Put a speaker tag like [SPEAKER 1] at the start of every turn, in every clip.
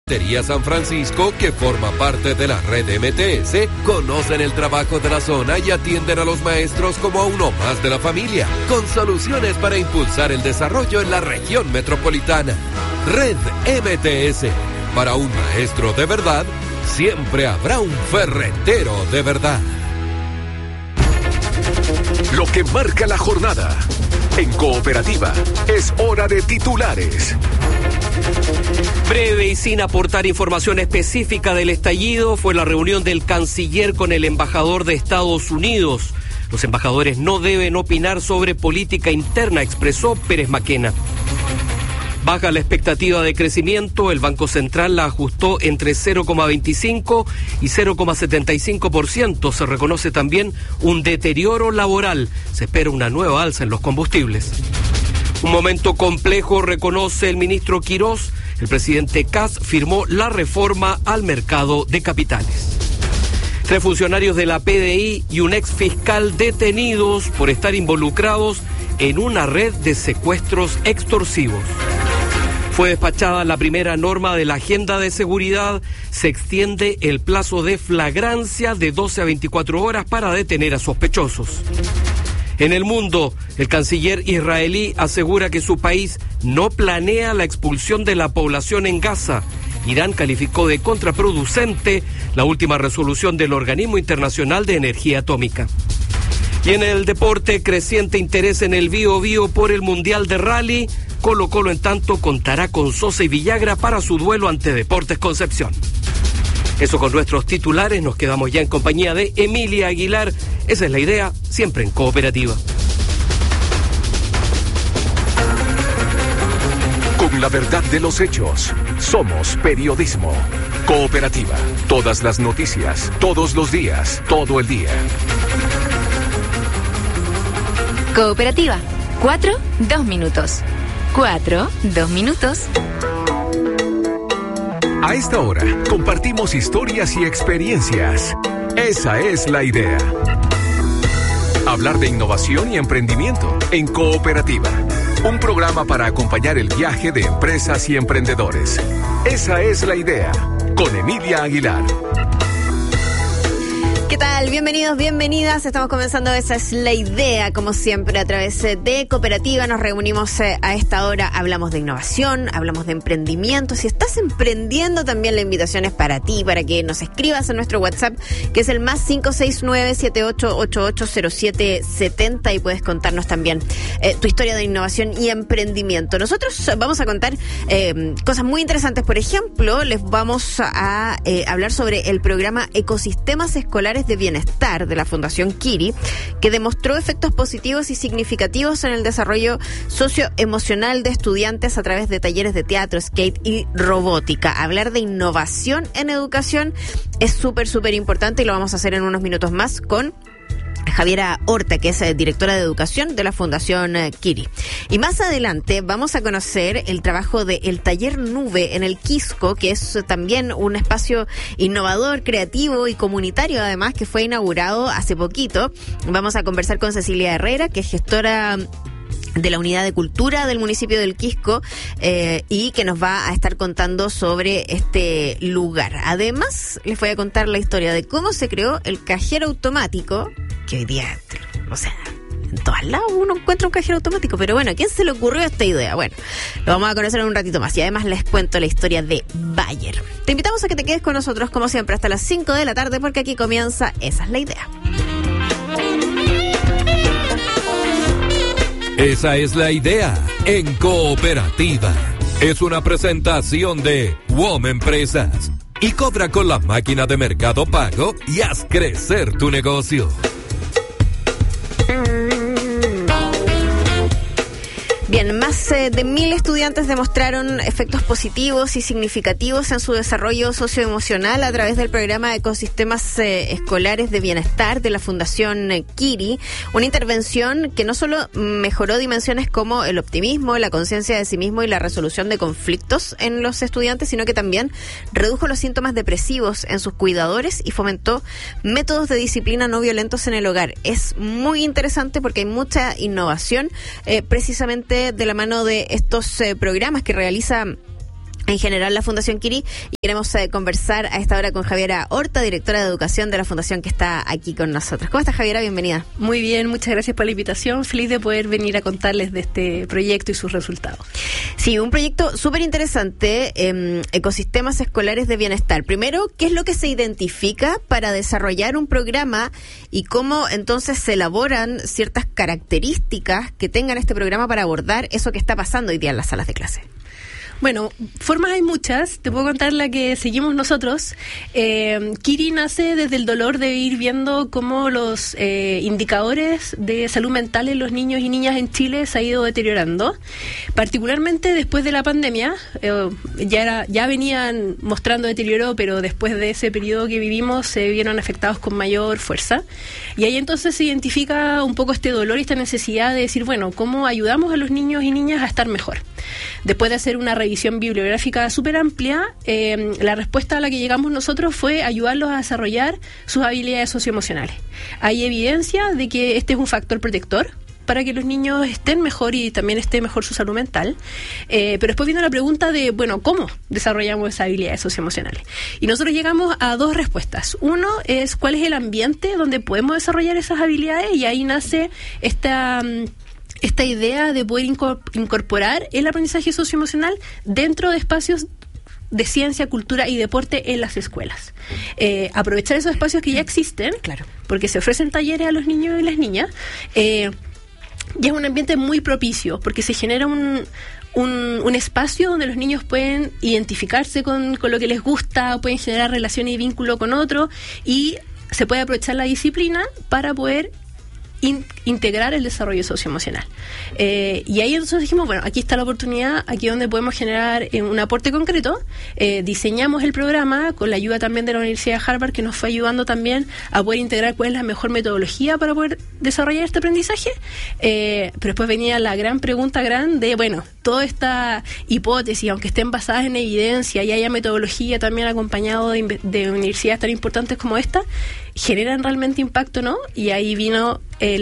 [SPEAKER 1] Ferretería San Francisco, que forma parte de la red MTS, conocen el trabajo de la zona y atienden a los maestros como a uno más de la familia, con soluciones para impulsar el desarrollo en la región metropolitana. Red MTS. Para un maestro de verdad, siempre habrá un ferretero de verdad.
[SPEAKER 2] Lo que marca la jornada. En Cooperativa, es hora de titulares.
[SPEAKER 3] Breve y sin aportar información específica del estallido, fue la reunión del canciller con el embajador de Estados Unidos. Los embajadores no deben opinar sobre política interna, expresó Pérez Maquena. Baja la expectativa de crecimiento, el Banco Central la ajustó entre 0,25 y 0,75%. Se reconoce también un deterioro laboral. Se espera una nueva alza en los combustibles. Un momento complejo, reconoce el ministro Quirós. El presidente Kast firmó la reforma al mercado de capitales. 3 funcionarios de la PDI y un ex fiscal detenidos por estar involucrados en una red de secuestros extorsivos. Fue despachada la primera norma de la agenda de seguridad. Se extiende el plazo de flagrancia de 12 a 24 horas para detener a sospechosos. En el mundo, el canciller israelí asegura que su país no planea la expulsión de la población en Gaza. Irán calificó de contraproducente la última resolución del Organismo Internacional de Energía Atómica. Y en el deporte, creciente interés en el Bío-Bío por el Mundial de Rally. Colo-Colo, en tanto, contará con Sosa y Villagra para su duelo ante Deportes Concepción. Eso con nuestros titulares, nos quedamos ya en compañía de Emilia Aguilar. Esa es la idea, siempre en Cooperativa.
[SPEAKER 2] Con la verdad de los hechos, somos periodismo. Cooperativa, todas las noticias, todos los días, todo el día.
[SPEAKER 4] Cooperativa, 4, 2 minutos. 4, 2 minutos.
[SPEAKER 2] A esta hora, compartimos historias y experiencias. Esa es la idea. Hablar de innovación y emprendimiento en Cooperativa. Un programa para acompañar el viaje de empresas y emprendedores. Esa es la idea. Con Emilia Aguilar.
[SPEAKER 5] ¿Qué tal? Bienvenidos, bienvenidas. Estamos comenzando Esa es la idea, como siempre, a través de Cooperativa. Nos reunimos a esta hora, hablamos de innovación, hablamos de emprendimiento. Si estás emprendiendo, también la invitación es para ti, para que nos escribas en nuestro WhatsApp, que es el más 569-7888-0770, y puedes contarnos también tu historia de innovación y emprendimiento. Nosotros vamos a contar cosas muy interesantes. Por ejemplo, les vamos a hablar sobre el programa Ecosistemas Escolares de Bienestar de la Fundación Kiri, que demostró efectos positivos y significativos en el desarrollo socioemocional de estudiantes a través de talleres de teatro, skate y robótica. Hablar de innovación en educación es súper importante, y lo vamos a hacer en unos minutos más con Javiera Horta, que es directora de educación de la Fundación Kiri. Y más adelante vamos a conocer el trabajo del Taller Nube en el Quisco, que es también un espacio innovador, creativo y comunitario, además, que fue inaugurado hace poquito. Vamos a conversar con Cecilia Herrera, que es gestora de la Unidad de Cultura del municipio del Quisco, y que nos va a estar contando sobre este lugar. Además, les voy a contar la historia de cómo se creó el cajero automático, que hoy día, o sea, en todos lados uno encuentra un cajero automático, pero bueno, ¿a quién se le ocurrió esta idea? Bueno, lo vamos a conocer en un ratito más, y además les cuento la historia de Bayer. Te invitamos a que te quedes con nosotros, como siempre, hasta las 5 de la tarde, porque aquí comienza Esa es la idea.
[SPEAKER 1] Esa es la idea en Cooperativa. Es una presentación de WOM Empresas. Y cobra con la máquina de Mercado Pago y haz crecer tu negocio.
[SPEAKER 5] Bien, más de 1.000 estudiantes demostraron efectos positivos y significativos en su desarrollo socioemocional a través del programa Ecosistemas Escolares de Bienestar de la Fundación Kiri, una intervención que no solo mejoró dimensiones como el optimismo, la conciencia de sí mismo y la resolución de conflictos en los estudiantes, sino que también redujo los síntomas depresivos en sus cuidadores y fomentó métodos de disciplina no violentos en el hogar. Es muy interesante porque hay mucha innovación precisamente de la mano de estos programas que realiza en general la Fundación Kiri, y queremos conversar a esta hora con Javiera Horta, directora de Educación de la Fundación, que está aquí con nosotros. ¿Cómo estás, Javiera? Bienvenida.
[SPEAKER 6] Muy bien, muchas gracias por la invitación. Feliz de poder venir a contarles de este proyecto y sus resultados.
[SPEAKER 5] Sí, un proyecto súper interesante, ecosistemas escolares de bienestar. Primero, ¿qué es lo que se identifica para desarrollar un programa y cómo entonces se elaboran ciertas características que tengan este programa para abordar eso que está pasando hoy día en las salas de clase?
[SPEAKER 6] Bueno, formas hay muchas. Te puedo contar la que seguimos nosotros. Kiri nace desde el dolor de ir viendo cómo los indicadores de salud mental en los niños y niñas en Chile se ha ido deteriorando. Particularmente después de la pandemia, ya venían mostrando deterioro, pero después de ese periodo que vivimos se vieron afectados con mayor fuerza. Y ahí entonces se identifica un poco este dolor y esta necesidad de decir, bueno, ¿cómo ayudamos a los niños y niñas a estar mejor? Después de hacer una revisión bibliográfica súper amplia, la respuesta a la que llegamos nosotros fue ayudarlos a desarrollar sus habilidades socioemocionales. Hay evidencia de que este es un factor protector para que los niños estén mejor y también esté mejor su salud mental. Pero después vino la pregunta de, bueno, ¿cómo desarrollamos esas habilidades socioemocionales? Y nosotros llegamos a dos respuestas. Uno es cuál es el ambiente donde podemos desarrollar esas habilidades, y ahí nace esta idea de poder incorporar el aprendizaje socioemocional dentro de espacios de ciencia, cultura y deporte en las escuelas. Aprovechar esos espacios que ya existen, claro, porque se ofrecen talleres a los niños y las niñas, y es un ambiente muy propicio, porque se genera un espacio donde los niños pueden identificarse con lo que les gusta, pueden generar relaciones y vínculo con otros, y se puede aprovechar la disciplina para poder integrar el desarrollo socioemocional. Y ahí entonces dijimos, bueno, aquí está la oportunidad, aquí donde podemos generar un aporte concreto. Diseñamos el programa con la ayuda también de la Universidad de Harvard, que nos fue ayudando también a poder integrar cuál es la mejor metodología para poder desarrollar este aprendizaje. Pero después venía la gran pregunta de, bueno, toda esta hipótesis, aunque estén basadas en evidencia y haya metodología también acompañado de universidades tan importantes como esta, ¿generan realmente impacto, no? Y ahí vino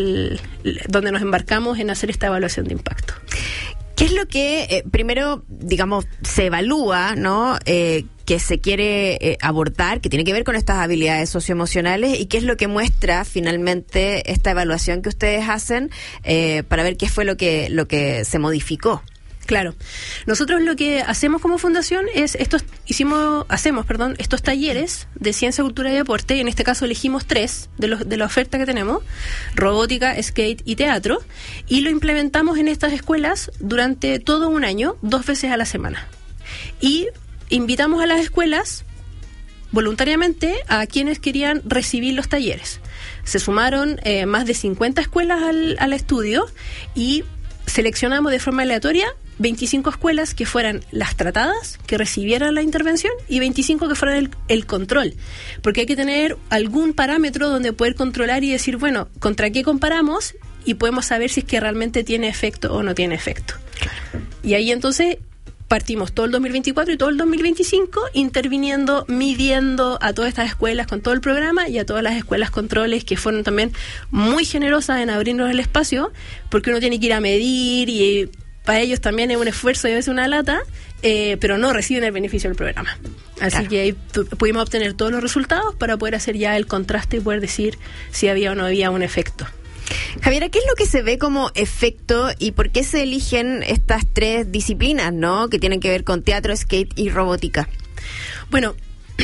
[SPEAKER 6] donde nos embarcamos en hacer esta evaluación de impacto.
[SPEAKER 5] ¿Qué es lo que primero, digamos, se evalúa, ¿no? Que se quiere abordar, que tiene que ver con estas habilidades socioemocionales, y qué es lo que muestra finalmente esta evaluación que ustedes hacen para ver qué fue lo que se modificó?
[SPEAKER 6] Claro. Nosotros lo que hacemos como fundación es hacemos estos talleres de ciencia, cultura y deporte. En este caso elegimos 3 de la oferta que tenemos: robótica, skate y teatro, y lo implementamos en estas escuelas durante todo un año, 2 veces a la semana. Y invitamos a las escuelas voluntariamente a quienes querían recibir los talleres. Se sumaron más de 50 escuelas al estudio, y seleccionamos de forma aleatoria 25 escuelas que fueran las tratadas, que recibieran la intervención, y 25 que fueran el control. Porque hay que tener algún parámetro donde poder controlar y decir, bueno, ¿contra qué comparamos? Y podemos saber si es que realmente tiene efecto o no tiene efecto. Claro. Y ahí entonces partimos todo el 2024 y todo el 2025 interviniendo, midiendo a todas estas escuelas con todo el programa, y a todas las escuelas controles, que fueron también muy generosas en abrirnos el espacio, porque uno tiene que ir a medir, y para ellos también es un esfuerzo y a veces una lata, pero no reciben el beneficio del programa. Así claro, que ahí pudimos obtener todos los resultados para poder hacer ya el contraste y poder decir si había o no había un efecto.
[SPEAKER 5] Javiera, ¿qué es lo que se ve como efecto y por qué se eligen estas 3 disciplinas, ¿no?, que tienen que ver con teatro, skate y robótica?
[SPEAKER 6] Bueno,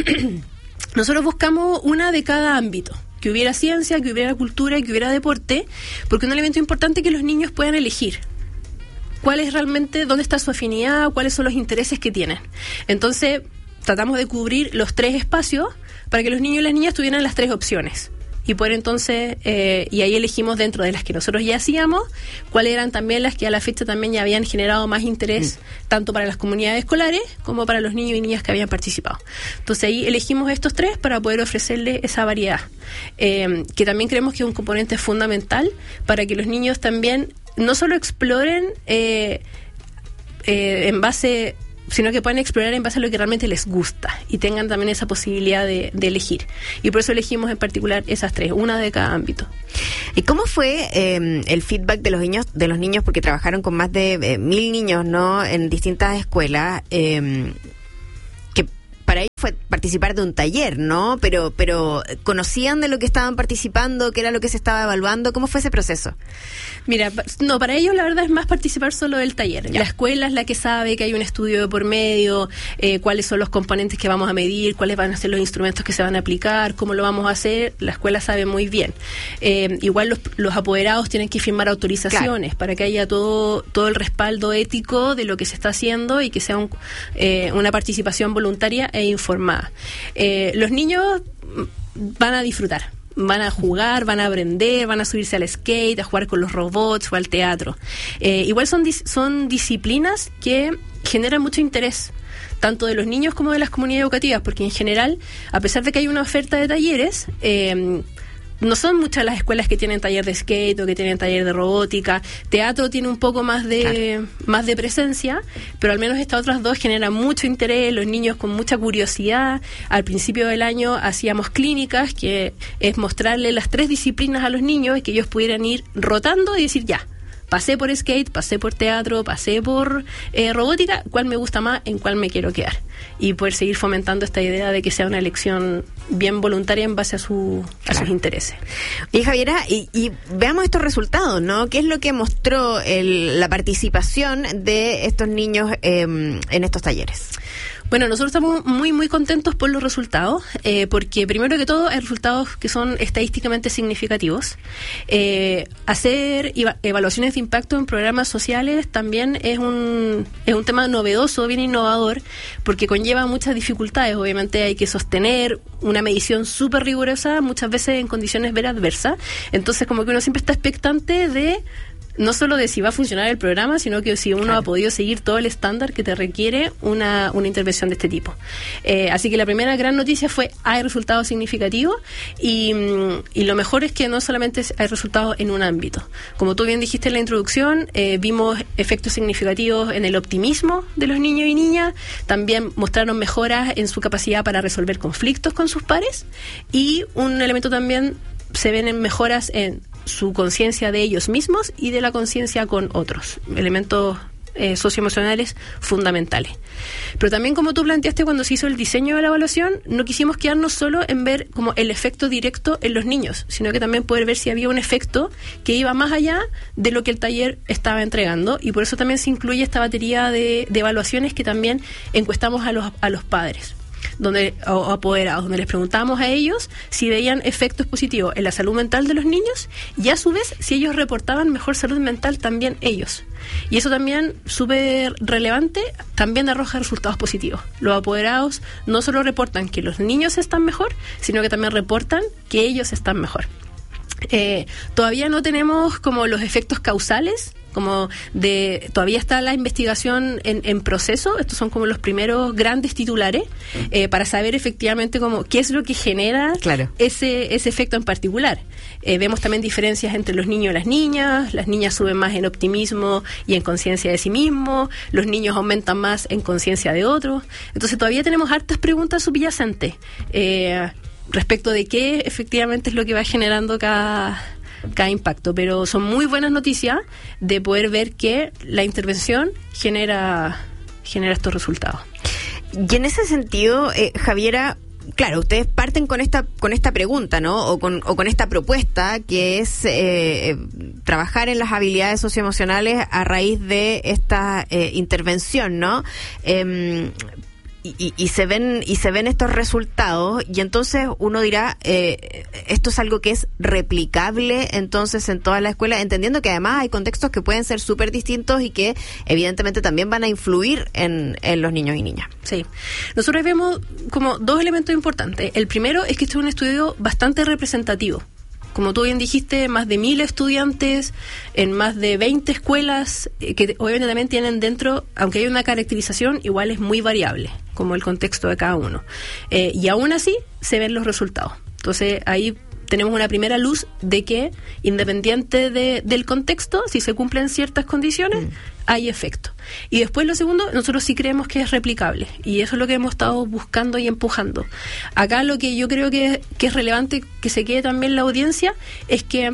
[SPEAKER 6] nosotros buscamos una de cada ámbito. Que hubiera ciencia, que hubiera cultura y que hubiera deporte, porque un elemento importante es que los niños puedan elegir cuál es realmente, dónde está su afinidad, cuáles son los intereses que tienen. Entonces, tratamos de cubrir los 3 espacios para que los niños y las niñas tuvieran las 3 opciones. Y poder entonces, y ahí elegimos dentro de las que nosotros ya hacíamos, cuáles eran también las que a la fecha también ya habían generado más interés, tanto para las comunidades escolares como para los niños y niñas que habían participado. Entonces ahí elegimos estos 3 para poder ofrecerles esa variedad, que también creemos que es un componente fundamental para que los niños también no solo exploren en base sino que puedan explorar en base a lo que realmente les gusta y tengan también esa posibilidad de elegir. Y por eso elegimos en particular esas 3, una de cada ámbito.
[SPEAKER 5] ¿Y cómo fue el feedback de los niños? Porque trabajaron con más de 1.000 niños, ¿no?, en distintas escuelas. Que para ellos fue participar de un taller, ¿no? Pero ¿conocían de lo que estaban participando? ¿Qué era lo que se estaba evaluando? ¿Cómo fue ese proceso?
[SPEAKER 6] Mira, no, para ellos la verdad es más participar solo del taller.
[SPEAKER 5] Ya.
[SPEAKER 6] La escuela es la que sabe que hay un estudio de por medio, cuáles son los componentes que vamos a medir, cuáles van a ser los instrumentos que se van a aplicar, cómo lo vamos a hacer. La escuela sabe muy bien. Igual los apoderados tienen que firmar autorizaciones, claro, para que haya todo el respaldo ético de lo que se está haciendo y que sea una participación voluntaria e informada. Los niños van a disfrutar. Van a jugar, van a aprender, van a subirse al skate, a jugar con los robots o al teatro. Igual son disciplinas que generan mucho interés, tanto de los niños como de las comunidades educativas, porque en general, a pesar de que hay una oferta de talleres, no son muchas las escuelas que tienen taller de skate o que tienen taller de robótica. Teatro tiene un poco más de presencia, pero al menos estas otras 2 generan mucho interés, los niños con mucha curiosidad. Al principio del año hacíamos clínicas, que es mostrarle las 3 disciplinas a los niños y que ellos pudieran ir rotando y decir, ya, pasé por skate, pasé por teatro, pasé por robótica, ¿cuál me gusta más? ¿En cuál me quiero quedar? Y poder seguir fomentando esta idea de que sea una elección bien voluntaria en base a sus intereses.
[SPEAKER 5] Y Javiera, y veamos estos resultados, ¿no? ¿Qué es lo que mostró la participación de estos niños en estos talleres?
[SPEAKER 6] Bueno, nosotros estamos muy, muy contentos por los resultados, porque primero que todo hay resultados que son estadísticamente significativos. Hacer evaluaciones de impacto en programas sociales también es un tema novedoso, bien innovador, porque conlleva muchas dificultades. Obviamente hay que sostener una medición súper rigurosa, muchas veces en condiciones ver adversas. Entonces, como que uno siempre está expectante de no solo de si va a funcionar el programa, sino que si uno ha podido seguir todo el estándar que te requiere una intervención de este tipo. Así que la primera gran noticia fue hay resultados significativos y lo mejor es que no solamente hay resultados en un ámbito. Como tú bien dijiste en la introducción, vimos efectos significativos en el optimismo de los niños y niñas, también mostraron mejoras en su capacidad para resolver conflictos con sus pares y un elemento también, se ven en mejoras en su conciencia de ellos mismos y de la conciencia con otros, elementos socioemocionales fundamentales. Pero también, como tú planteaste cuando se hizo el diseño de la evaluación, no quisimos quedarnos solo en ver como el efecto directo en los niños, sino que también poder ver si había un efecto que iba más allá de lo que el taller estaba entregando, y por eso también se incluye esta batería de evaluaciones que también encuestamos a los padres, o apoderados, donde les preguntábamos a ellos si veían efectos positivos en la salud mental de los niños y a su vez si ellos reportaban mejor salud mental también ellos. Y eso también, súper relevante, también arroja resultados positivos. Los apoderados no solo reportan que los niños están mejor, sino que también reportan que ellos están mejor. Todavía no tenemos como los efectos causales, todavía está la investigación en proceso. Estos son como los primeros grandes titulares para saber efectivamente qué es lo que genera ese efecto en particular. Vemos también diferencias entre los niños y las niñas suben más en optimismo y en conciencia de sí mismos, los niños aumentan más en conciencia de otros. Entonces todavía tenemos hartas preguntas subyacentes respecto de qué efectivamente es lo que va generando cada impacto, pero son muy buenas noticias de poder ver que la intervención genera estos resultados.
[SPEAKER 5] Y en ese sentido, Javiera, claro, ustedes parten con esta pregunta, ¿no? O con esta propuesta que es trabajar en las habilidades socioemocionales a raíz de esta intervención, ¿no? Y se ven estos resultados, y entonces uno dirá, esto es algo que es replicable entonces en toda la escuela, entendiendo que además hay contextos que pueden ser súper distintos y que evidentemente también van a influir en los niños y niñas.
[SPEAKER 6] Sí, nosotros vemos como 2 elementos importantes. El primero es que este es un estudio bastante representativo. Como tú bien dijiste, más de 1.000 estudiantes en más de 20 escuelas que obviamente también tienen dentro, aunque hay una caracterización, igual es muy variable, como el contexto de cada uno. Y aún así se ven los resultados. Entonces ahí tenemos una primera luz de que, independiente del contexto, si se cumplen ciertas condiciones, hay efecto. Y después lo segundo, nosotros sí creemos que es replicable, y eso es lo que hemos estado buscando y empujando. Acá lo que yo creo que es relevante que se quede también la audiencia es que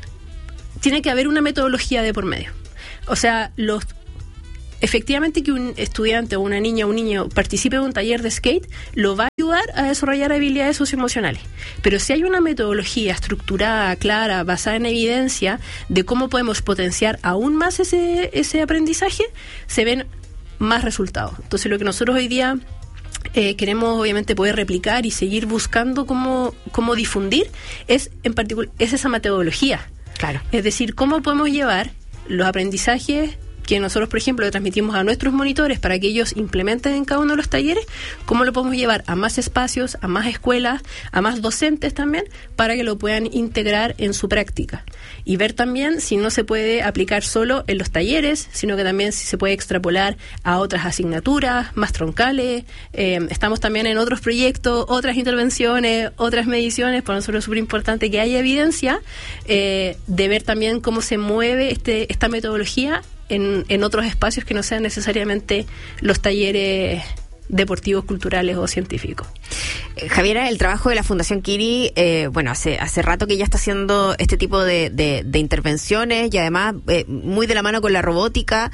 [SPEAKER 6] tiene que haber una metodología de por medio. O sea, efectivamente que un estudiante o una niña o un niño participe en un taller de skate lo va a ayudar a desarrollar habilidades socioemocionales. Pero si hay una metodología estructurada, clara, basada en evidencia de cómo podemos potenciar aún más ese aprendizaje, se ven más resultados. Entonces, lo que nosotros hoy día queremos obviamente poder replicar y seguir buscando cómo difundir es esa metodología.
[SPEAKER 5] Claro.
[SPEAKER 6] Es decir, cómo podemos llevar los aprendizajes que nosotros, por ejemplo, le transmitimos a nuestros monitores para que ellos implementen en cada uno de los talleres, cómo lo podemos llevar a más espacios, a más escuelas, a más docentes también, para que lo puedan integrar en su práctica. Y ver también si no se puede aplicar solo en los talleres, sino que también si se puede extrapolar a otras asignaturas más troncales. Estamos también en otros proyectos, otras intervenciones, otras mediciones. Para nosotros es súper importante que haya evidencia de ver también cómo se mueve esta metodología en otros espacios que no sean necesariamente los talleres deportivos, culturales o científicos.
[SPEAKER 5] Javiera, el trabajo de la Fundación Kiri, hace rato que ya está haciendo este tipo de intervenciones y además muy de la mano con la robótica.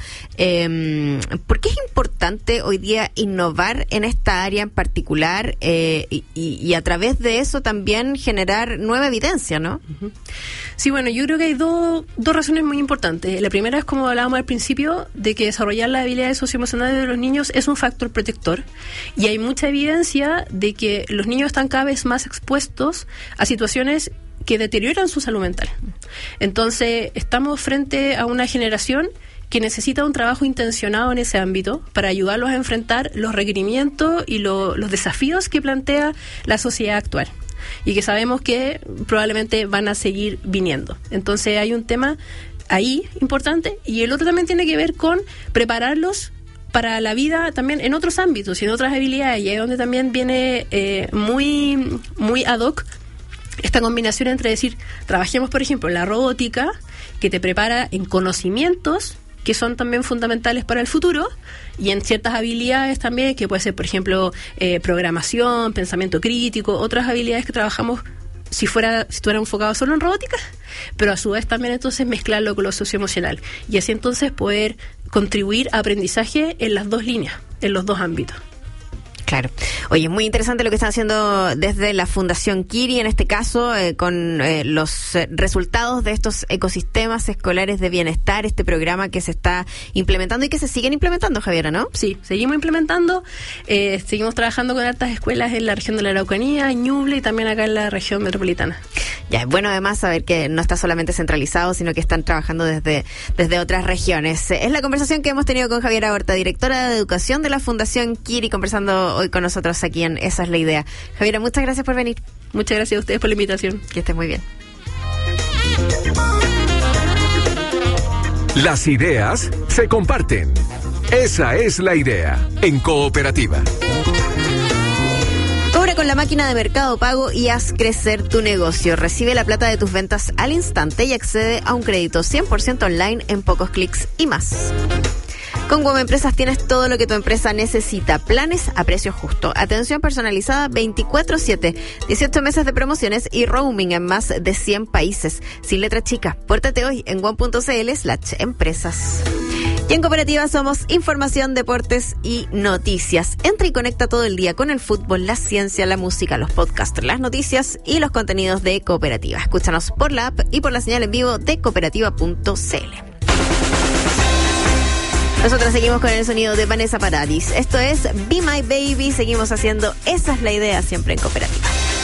[SPEAKER 5] ¿Por qué es importante hoy día innovar en esta área en particular y a través de eso también generar nueva evidencia, ¿no?
[SPEAKER 6] Uh-huh. Sí, bueno, yo creo que hay dos razones muy importantes. La primera es, como hablábamos al principio, de que desarrollar las habilidades socioemocionales de los niños es un factor protector, y hay mucha evidencia de que los niños están cada vez más expuestos a situaciones que deterioran su salud mental. Entonces, estamos frente a una generación que necesita un trabajo intencionado en ese ámbito para ayudarlos a enfrentar los requerimientos y los desafíos que plantea la sociedad actual, y que sabemos que probablemente van a seguir viniendo. Entonces hay un tema ahí importante, y el otro también tiene que ver con prepararlos para la vida también en otros ámbitos y en otras habilidades, y ahí es donde también viene muy, muy ad hoc esta combinación entre decir, trabajemos por ejemplo en la robótica, que te prepara en conocimientos que son también fundamentales para el futuro, y en ciertas habilidades también, que puede ser, por ejemplo, programación, pensamiento crítico, otras habilidades que trabajamos si estuviera enfocado solo en robótica, pero a su vez también entonces mezclarlo con lo socioemocional, y así entonces poder contribuir a aprendizaje en las dos líneas, en los dos ámbitos.
[SPEAKER 5] Claro. Oye, es muy interesante lo que están haciendo desde la Fundación Kiri, en este caso, con los resultados de estos ecosistemas escolares de bienestar, este programa que se está implementando y que se siguen implementando, Javiera, ¿no?
[SPEAKER 6] Sí, seguimos implementando, seguimos trabajando con hartas escuelas en la región de la Araucanía, en Ñuble y también acá en la región metropolitana.
[SPEAKER 5] Ya, es bueno además saber que no está solamente centralizado, sino que están trabajando desde otras regiones. Es la conversación que hemos tenido con Javiera Horta, directora de Educación de la Fundación Kiri, conversando hoy con nosotros aquí en Esa es la Idea. Javiera, muchas gracias por venir.
[SPEAKER 6] Muchas gracias a ustedes por la invitación.
[SPEAKER 5] Que estés muy bien.
[SPEAKER 2] Las ideas se comparten. Esa es la idea en Cooperativa.
[SPEAKER 5] Cobra con la máquina de Mercado Pago y haz crecer tu negocio. Recibe la plata de tus ventas al instante y accede a un crédito 100% online en pocos clics y más. Con WOM Empresas tienes todo lo que tu empresa necesita. Planes a precio justo. Atención personalizada 24/7. 18 meses de promociones y roaming en más de 100 países. Sin letra chica. Pórtate hoy en WOM.cl/empresas. Y en Cooperativa somos información, deportes y noticias. Entra y conecta todo el día con el fútbol, la ciencia, la música, los podcasts, las noticias y los contenidos de Cooperativa. Escúchanos por la app y por la señal en vivo de cooperativa.cl. Nosotros seguimos con el sonido de Vanessa Paradis. Esto es Be My Baby. Seguimos haciendo Esa es la Idea siempre en Cooperativa.